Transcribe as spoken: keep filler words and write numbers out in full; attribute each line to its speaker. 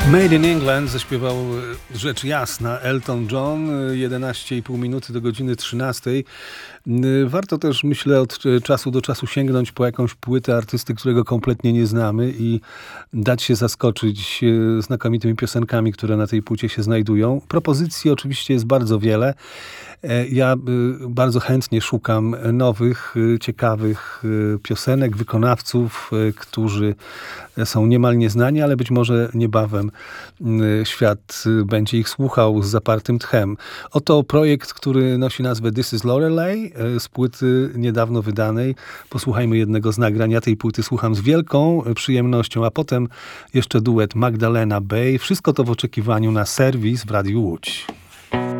Speaker 1: Made in England zaśpiewał rzecz jasna Elton John, jedenaście i pół minuty do godziny trzynastej. Warto też, myślę, od czasu do czasu sięgnąć po jakąś płytę artysty, którego kompletnie nie znamy i dać się zaskoczyć znakomitymi piosenkami, które na tej płycie się znajdują. Propozycji oczywiście jest bardzo wiele. Ja bardzo chętnie szukam nowych, ciekawych piosenek, wykonawców, którzy są niemal nieznani, ale być może niebawem świat będzie ich słuchał z zapartym tchem. Oto projekt, który nosi nazwę This is Lorelei, z płyty niedawno wydanej. Posłuchajmy jednego z nagrań. Ja tej płyty słucham z wielką przyjemnością, a potem jeszcze duet Magdalena Bay. Wszystko to w oczekiwaniu na serwis w Radiu Łódź.